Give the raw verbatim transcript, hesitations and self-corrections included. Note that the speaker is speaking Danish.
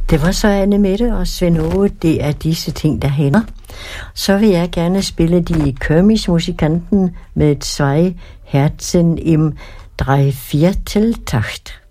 Det var så Anne Mette og Svend Åge, det er disse ting, der hænder. Så vil jeg gerne spille de Königsmusikanten med Zwei Herzen im Dreivierteltakt.